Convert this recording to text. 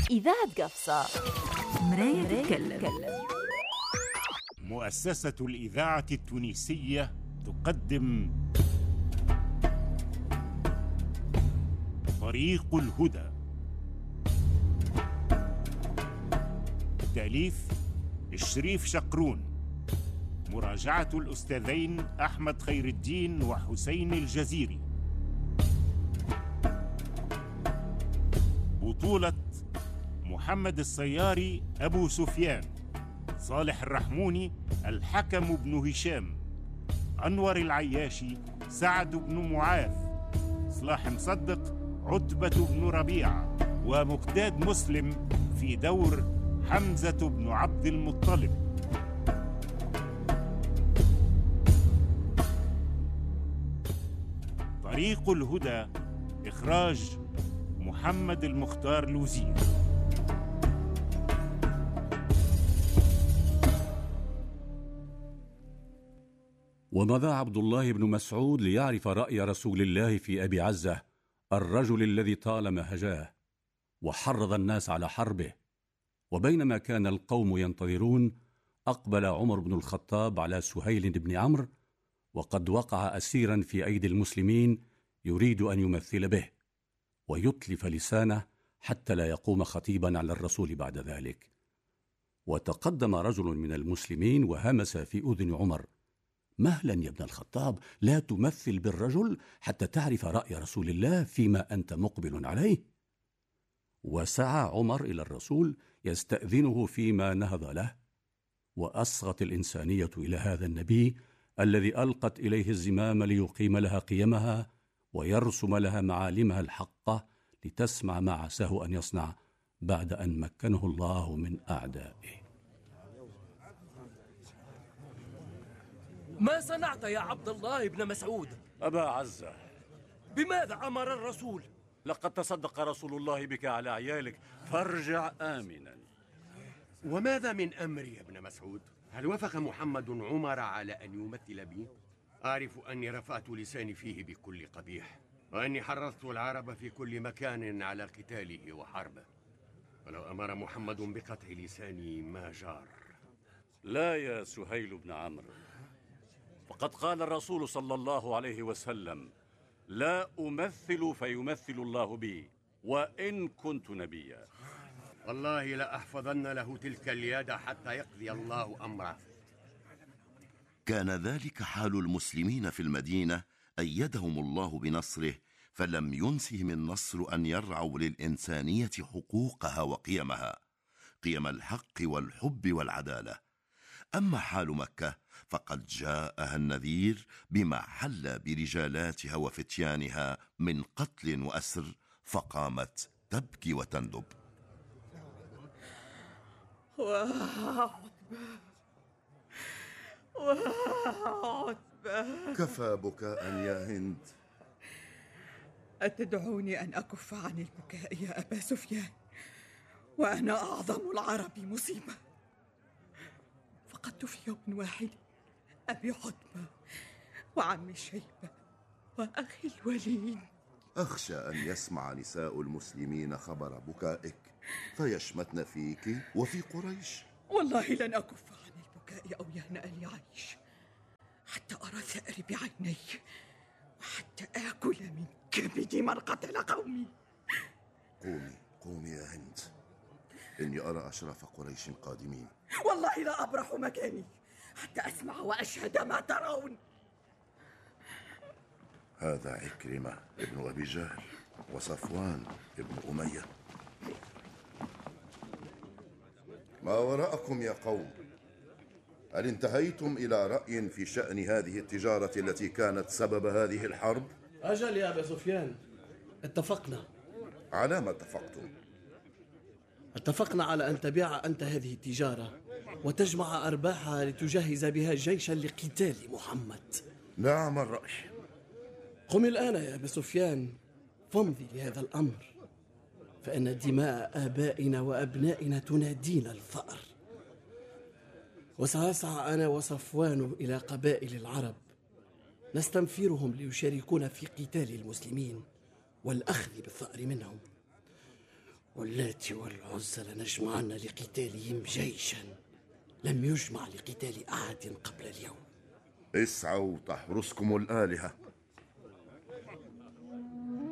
إذاعة قفصة. مراية تتكلم. مؤسسة الإذاعة التونسية تقدم طريق الهدى. تأليف الشريف شقرون، مراجعة الأستاذين أحمد خير الدين وحسين الجزيري. بطولة محمد الصياري أبو سفيان، صالح الرحموني الحكم بن هشام، أنور العياشي سعد بن معاذ، صلاح مصدق عتبة بن ربيعة، ومقداد مسلم في دور حمزة بن عبد المطلب. طريق الهدى، إخراج محمد المختار لوزير. ومضى عبد الله بن مسعود ليعرف رأي رسول الله في أبي عزة، الرجل الذي طالما هجاه وحرض الناس على حربه. وبينما كان القوم ينتظرون، أقبل عمر بن الخطاب على سهيل بن عمرو، وقد وقع أسيرا في أيدي المسلمين، يريد أن يمثل به ويتلف لسانه حتى لا يقوم خطيبا على الرسول بعد ذلك. وتقدم رجل من المسلمين وهمس في أذن عمر: مهلا يا ابن الخطاب، لا تمثل بالرجل حتى تعرف رأي رسول الله فيما أنت مقبل عليه. وسعى عمر إلى الرسول يستأذنه فيما نهض له، وأصغت الإنسانية إلى هذا النبي الذي ألقت إليه الزمام ليقيم لها قيمها ويرسم لها معالمها الحقة، لتسمع ما عساه أن يصنع بعد أن مكنه الله من أعدائه. ما صنعت يا عبد الله بن مسعود؟ أبا عزة، بماذا أمر الرسول؟ لقد تصدق رسول الله بك على عيالك، فارجع آمنا. وماذا من أمري يا ابن مسعود؟ هل وافق محمد عمر على أن يمثل بي؟ أعرف أني رفعت لساني فيه بكل قبيح، وأني حرضت العرب في كل مكان على قتاله وحربه، ولو أمر محمد بقطع لساني ما جار. لا يا سهيل بن عمرو، فقد قال الرسول صلى الله عليه وسلم: لا أمثل فيمثل الله بي وإن كنت نبيا. والله لأحفظن له تلك اليد حتى يقضي الله أمره. كان ذلك حال المسلمين في المدينة، أيدهم الله بنصره، فلم ينسهم النصر أن يرعوا للإنسانية حقوقها وقيمها، قيم الحق والحب والعدالة. أما حال مكة فقد جاءها النذير بما حل برجالاتها وفتيانها من قتل وأسر، فقامت تبكي وتندب. وعتبة، كفى بكاء يا هند. أتدعوني أن أكف عن البكاء يا أبا سفيان، وأنا أعظم العرب مصيبة؟ فقدت في يوم واحد أبي عتبة وعمي شيبة وأخي الوليد. أخشى أن يسمع نساء المسلمين خبر بكائك فيشمتن فيك وفي قريش. والله لن أكف عن البكاء أو يهنأ لي عيش حتى أرى ثأري بعيني، وحتى آكل من كبد من قتل قومي. قومي يا هند، إني أرى أشراف قريش قادمين. والله لا أبرح مكاني حتى أسمع وأشهد ما ترون. هذا عكرمة ابن أبي جهل وصفوان ابن أمية. ما وراءكم يا قوم؟ هل انتهيتم إلى رأي في شأن هذه التجارة التي كانت سبب هذه الحرب؟ أجل يا أبا سفيان، اتفقنا. على ما اتفقتم؟ اتفقنا على أن تبيع أنت هذه التجارة وتجمع أرباحها لتجهز بها جيشا لقتال محمد. نعم الرأي. قم الآن يا أبا سفيان فامضي لهذا الأمر، فإن دماء آبائنا وأبنائنا تنادينا الثأر. وسأسعى أنا وصفوان إلى قبائل العرب نستنفرهم ليشاركون في قتال المسلمين والأخذ بالثأر منهم، واللات والعزى لنجمعن لقتالهم جيشا لم يجمع لقتال أحد قبل اليوم. اسعوا تحرسكم الآلهة.